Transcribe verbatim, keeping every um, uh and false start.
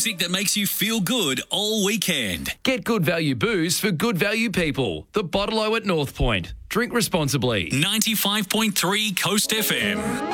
music that makes you feel good all weekend. Get good value booze for good value people. The Bottle-O at North Point. Drink responsibly. ninety-five point three Coast F M.